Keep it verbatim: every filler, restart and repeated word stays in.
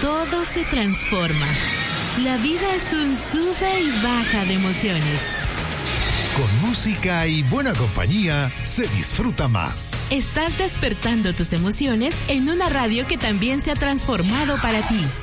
todo se transforma. La vida es un sube y baja de emociones. Con música y buena compañía se disfruta más. Estás despertando tus emociones en una radio que también se ha transformado para ti.